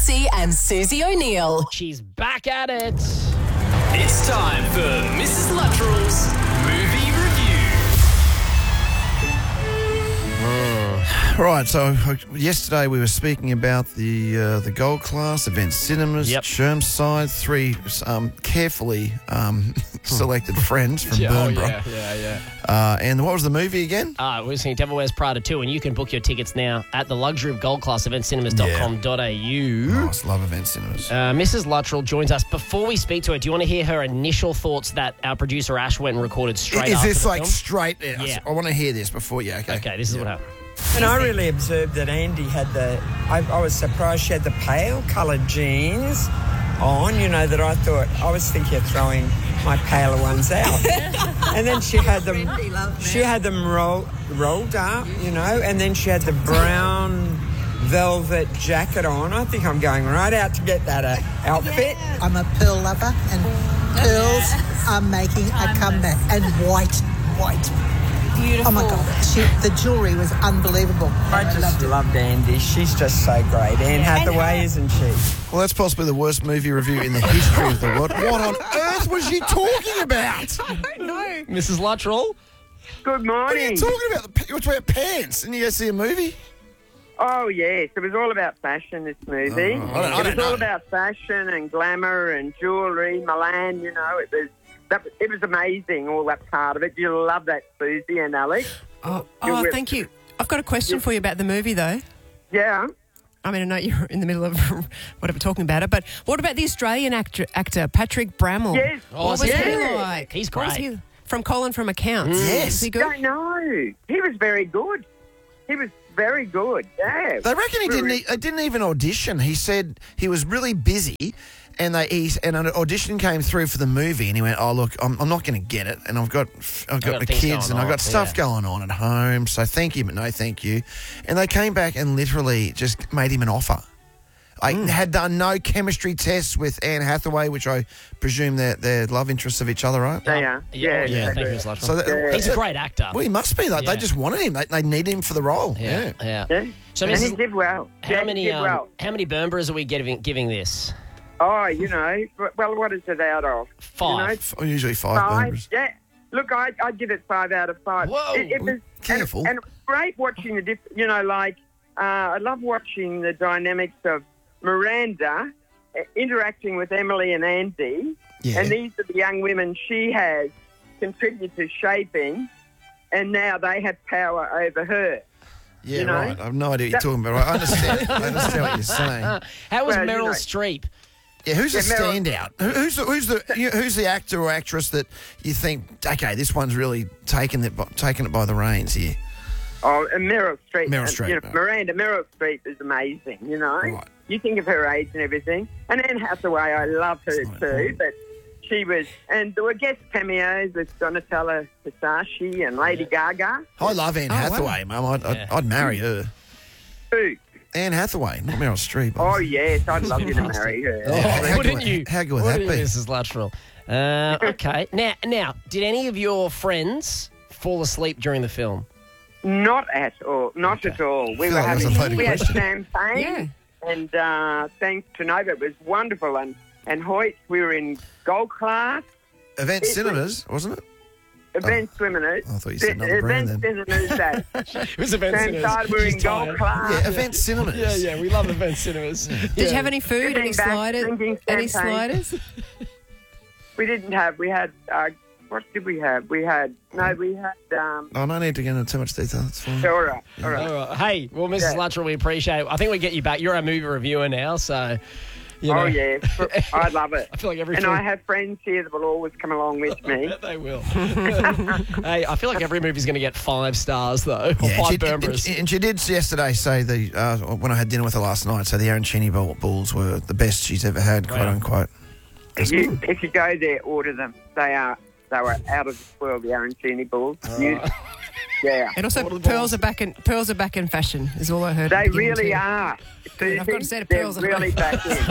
Lutzi and Susie O'Neill. She's back at it. It's time for Mrs. Luttrell's Movie Review. Right, so yesterday we were speaking about the Gold Class, Event Cinemas, Yep. Chermside, three carefully selected friends from Burnborough. Yeah. And what was the movie again? We're seeing Devil Wears Prada 2, and you can book your tickets now at the luxury of Gold Class eventcinemas.com.au. Nice, love Event Cinemas. Mrs. Luttrell joins us. Before we speak to her, do you want to hear her initial thoughts that our producer Ash went and recorded straight Is after this the like film? straight? Yeah. I want to hear this before you. Okay, this is what happened. And I really observed that Andy had I was surprised she had the pale coloured jeans on, that I thought, I was thinking of throwing my paler ones out. And then she had them rolled up, and then she had the brown velvet jacket on. I think I'm going right out to get that outfit. I'm a pearl lover, and pearls are making a comeback. And white. Beautiful. Oh my God, the jewellery was unbelievable. I just loved Andy. She's just so great. Anne Hathaway, isn't she? Well, that's possibly the worst movie review in the history of the world. What on earth was she talking about? I don't know. Mrs. Luttrell? Good What are you morning. talking about? You were talking about pants. Didn't you go see a movie? Oh, yes. It was all about fashion, this movie. I don't It was all know. about fashion and glamour and jewellery, Milan, it was amazing, all that part of it. You love that, Susie and Alex. Oh, You're thank you. I've got a question for you about the movie, though. Yeah. I mean, I know you're in the middle of whatever talking about it, but what about the Australian actor Patrick Bramall? Yes. Oh, What was yeah. he like? He's What was great. he- from Colin from Accounts. Yes. Was he good? Don't know. He was very good. Yeah. They reckon he didn't even audition. He said he was really busy, and an audition came through for the movie, and he went, "Oh look, I'm not going to get it, and I've got the things kids, going and I've on, got stuff yeah. going on at home. So thank you, but no thank you." And they came back and literally just made him an offer. I had done no chemistry tests with Anne Hathaway, which I presume they're love interests of each other, right? They are. Yeah, Yeah. thank you, Mrs. Luttrell. So He's a great actor. Well, he must be. They Yeah. just wanted him. They need him for the role. Yeah. Yeah. So, And he Mrs. did well. How He did well. many Burnboroughs are we giving this? Oh, well, what is it out of? 5. Usually 5 Five. members. Yeah. Look, I'd give it 5 out of 5. Whoa. It was, Careful. And it was great watching I love watching the dynamics of Miranda interacting with Emily and Andy. Yeah. And these are the young women she has contributed to shaping, and now they have power over her. Yeah, you know? right. I have no idea what you're talking about. I understand. I understand what you're saying. How was Well, Meryl you know. Streep? Yeah, who's the Meryl- standout? Who's the actor or actress that you think, okay, this one's really taken it by the reins here? Oh, and Meryl Streep. Meryl Streep, right. Meryl Streep is amazing, Right. You think of her age and everything. And Anne Hathaway, I love her not too, important. but she was... And there were guest cameos with Donatella Versace and Lady Gaga. I love Anne Hathaway, Mum. I'd marry her. Who? Anne Hathaway, not Meryl Streep. Oh, yes, I'd love you to marry her. How Wouldn't good- you? How good would Wouldn't that you, be? Mrs. Luttrell? Okay. Now, did any of your friends fall asleep during the film? Not at all. Not at all. We feel were like that's a loaded we had question. champagne, and thanks to Nova, it was wonderful. And Hoyt, we were in Gold Class. Event Cinemas, wasn't it? Event Cinemas. I thought you said another brand Event then. Cinemas. It was Event Side, we were in Gold Class. Yeah, Event Cinemas. we love Event Cinemas. Did you have any food, any Sitting back, sliders? drinking Any champagne. sliders? We didn't have. We had. What did we have? We had. No, we had. Oh, no need to get into too much detail. It's fine. All right. All right. All right. Hey, well, Mrs. Yeah. Luttrell, we appreciate it. I think we get you back. You're a movie reviewer now, so, you know. Oh, yeah. I love it. I feel like every And film... I have friends here that will always come along with me. bet they will. Hey, I feel like every movie's going to get 5 stars, though, or 5 Burnboroughs. And she did yesterday say when I had dinner with her last night, so the Arancini Bulls were the best she's ever had, quote unquote. If you go there, order them. They were out of this world, the Arancini Bulls. Yeah. And also, pearls are back in fashion. Is all I heard. They at the beginning really too. are. I've got to say, the They're pearls are really back in.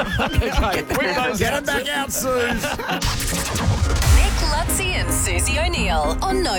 Get them back out, Suze. Nick Lutzi and Susie O'Neill on No